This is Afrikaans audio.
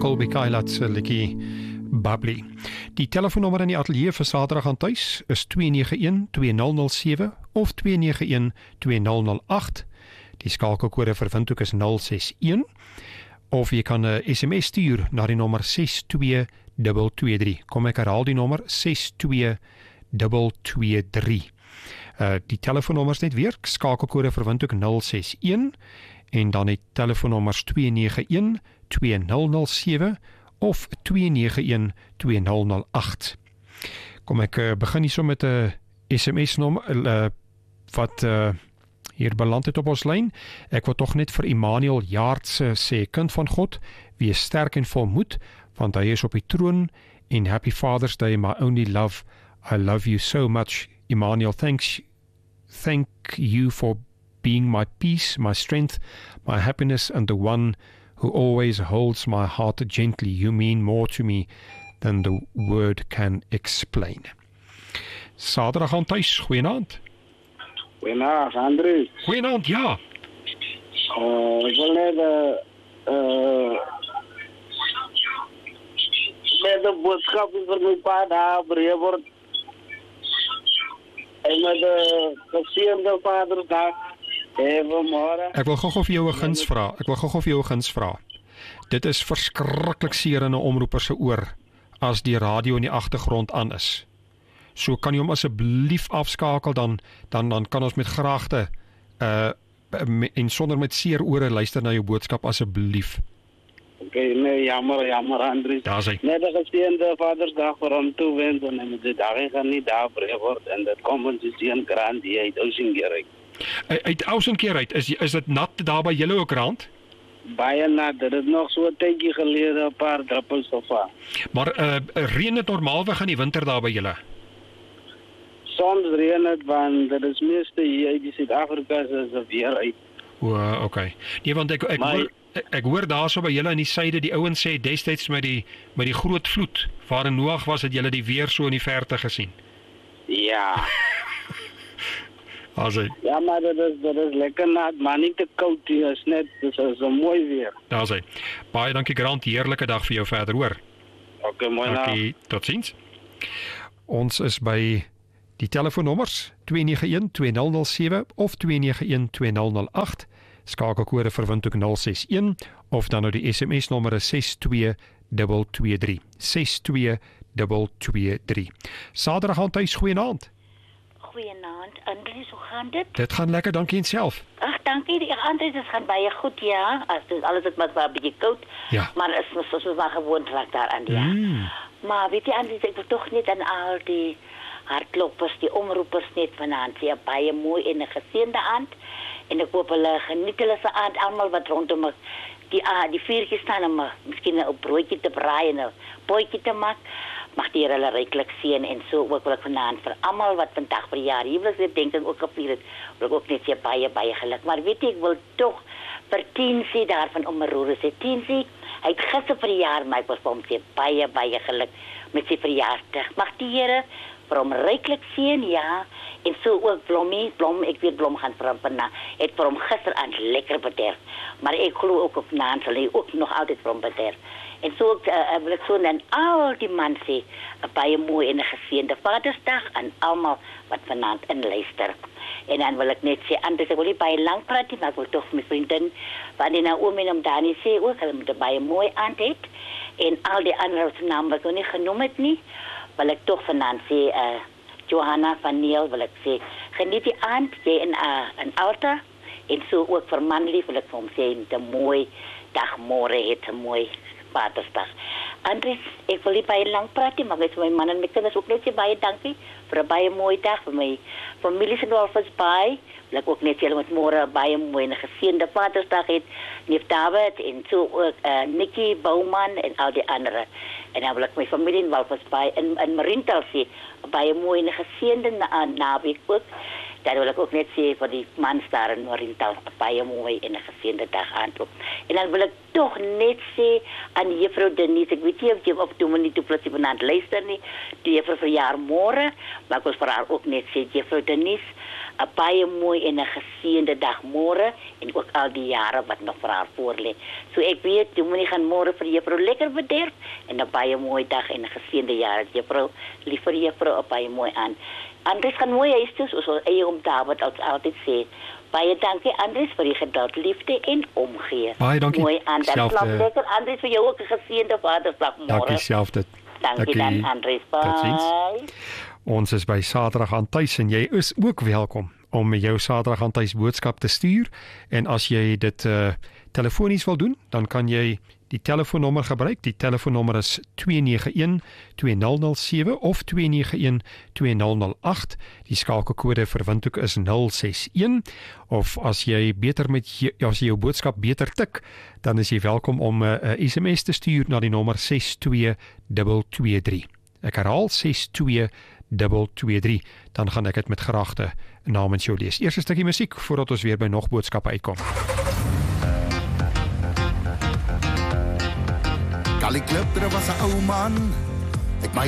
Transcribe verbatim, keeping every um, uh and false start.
Colby Kailat se liedjie Bubbly. Die telefoonnommer in die ateljee vir Saterdag aan tuis is twee nege een twee nul nul sewe of twee nege een twee nul nul agt. Die skakelkode vir Windhoek is nul ses een. Of jy kan 'n S M S stuur na die nommer ses twee twee twee drie. Kom ek herhaal die nommer ses twee twee twee drie. Uh, die telefoonnommers net weer, skakelkode vir Windhoek nul ses een en dan die telefoonnommers twee nege een twee nul nul sewe of twee nege een twee nul nul agt. Kom ek uh, begin hier so met 'n S M S nommer uh, wat uh, hier beland het op ons lyn. Ek wil tog net vir Immanuel Jaartse sê, kind van God, wees sterk en vol moed, want hy is op die troon, en Happy Father's Day, my only love, I love you so much, Immanuel, thanks, thank you for being my peace, my strength, my happiness, and the one who always holds my heart gently. You mean more to me than the word can explain. Saterdag aan thuis, goeienaand. Goeienaand, Andries. Goeienaand, ja. Uh, ik wil net uh, uh, met de boodschap voor mijn pa daar wordt. En met de geziende Vadersdag hebben morgen. Ek wil gou-gou vir jou 'n guns vra. Ek wil gou-gou vir jou 'n guns vra. Dit is verskriklik seer in 'n omroeper se oor as die radio in die agtergrond aan is. So kan jy hom asseblief afskakel, dan dan dan kan ons met graagte uh en sonder met seer ore luister na jou boodskap asseblief. Oké, okay, nee, jammer, jammer Andries. Daar sê. Net de geziende Vadersdag voor hem toe wensen en de dagen gaan niet daar wordt en dat komt dus die een kraan die uit Ousenkeer uit. Uit Ousenkeer uit, is is dit nat daar by julle ook rand? Baie nat, dit is nog so 'n tydjie gelede 'n paar druppels of wat. Maar uh reën dit normaalweg in die winter daar by julle? Soms reën het, want dit is meeste hier uit die Suid-Afrika se weer uit. O, uh, okay. Nee, want ek ek maar, hoor ek, ek hoor daarso by julle in die suide die ouens sê destyds met die met die groot vloed waarin Noag was, het julle die weer so in die verte gesien. Ja. Asai. Ja, maar dit is dit is lekker nat, maar nie te koud nie, is net dis is 'n mooi weer. Daar's. Baie dankie Grant, heerlike dag vir jou verder, hoor. Okay, mooi nag. Okay, totsiens. Ons is by die telefoonnommers twee nege een twee nul nul sewe of twee nege een twee nul nul agt, skakelkode vir Windhoek nul ses een of dan nou die S M S nommer is ses twee twee twee drie. ses twee twee twee drie. Saterdag aan tuis, goeienaand. Goeienaand, Andries, hoe gaan dit? Dit gaan lekker, dankie en self. Ag, dankie, die Andries, dit gaan baie goed, ja. As dit alles het maar 'n bietjie koud. Ja. Maar is soos ons maar gewoond raak daaraan, ja. Mm. Maar weet jy, Andries, ek wil tog net aan al die hardlopers, die omroepers net vanaand sê, baie mooi en 'n geseënde aand. En ek hoop hulle geniet hulle se aand almal wat rondom die uh, die vuurtjies staan om uh, miskien 'n broodjie te braai en 'n potjie te maak. Mag die Here hulle ryklik seën en so ook wil ek vanaand vir almal wat vandag vir jaar huweliksdag dink ek ook gevier het, wil ek ook net sê baie baie geluk. Maar weet jy, ek wil tog vir Tiensie daarvan om 'n roer sê. Tiensie, hy het gister vir die jaar my vir hom sê baie baie geluk met sy verjaarsdag. Mag die Here vir hom ryklik seën, ja. En so ook Blommie, Blom, ek weet Blom gaan vir hom vanna. Het vir hom gister aan lekker bederf. Maar ek glo ook op vanaand sal hy ook nog altyd vir hom bederf. En so ook, uh, wil ek so dan al die man sê, uh, baie mooi en 'n geseënde Vadersdag aan almal wat vanaand inluister. En dan wil ek net sê, anders ek wil nie baie lank praat nie, maar ek wil tog my vriendin, van die Naomi en Dani sê ook, hulle moet 'n baie mooi aand het. En al die ander se name wat ek nie genoem het nie, wil ek tog vanaand sê, uh, Johanna van Neel wil ek sê, geniet die aand, jy in uh, in Alta, en so ook vir Manlief wil ek vir hom sê, 'n mooi dag môre het 'n mooi Vadersdag. Andries, ek wil nie baie lank praat nie, maar ek wil my man en my kinders ook net sê baie dankie vir 'n baie mooi dag vir my familie se Walvis Bay. Wil ek ook net sê hulle moet môre 'n baie mooi en geseënde Vadersdag hê. Neef David en so ook uh, Nikki Bouman en al die ander. En dan wil ek my familie in Walvis Bay in in Mariental sê 'n baie mooi en geseënde na, naweek ook. Dan wil ek ook net sê vir die mans daar in Mariental 'n baie mooi en 'n geseënde dag aan toe. En dan wil ek toch net sê aan juffrou Denise, ek weet nie of jy op Dominee Du Plessis vanaand luister nie, die juffrou verjaar môre, maar ek wil vir haar ook net sê, juffrou Denise, 'n baie mooi en 'n geseënde dag môre en ook al die jare wat nog vir haar voorlê. So ek weet, Dominee gaan môre vir juffrou lekker bederf en 'n baie mooi dag en 'n geseënde jaar. Juffrou, lief vir juffrou, 'n baie mooi aan. Andries gaan mooi huis toe, soos ons eie om David als altyd sê. Baie dankie Andries vir die geduld, liefde en omgee. Baie dankie. Mooi aan. Dan Selfde. slaap lekker Andries vir jou ook 'n geseënde Vadersdag môre. Dankie selfde. Dankie dan Andries. Bye. Ons is by Saterdag aan tuis en jy is ook welkom om jou Saterdag aan tuis boodskap te stuur. En as jy dit uh, telefonies wil doen, dan kan jy die telefoonnommer gebruik. Die telefoonnommer is twee nege een twee nul nul sewe of twee nege een twee nul nul agt. Die skakelkode vir Windhoek is nul ses een. Of as jy beter met jy, as jy jou boodskap beter tik, dan is jy welkom om 'n uh, S M S te stuur na die nommer ses twee twee twee drie. Ek herhaal ses twee twee twee drie. Dan gaan ek dit met graagte namens jou lees. Eerste stukkie musiek voordat ons weer by nog boodskappe uitkom. Kali Klip, er was 'n ou man. Ek my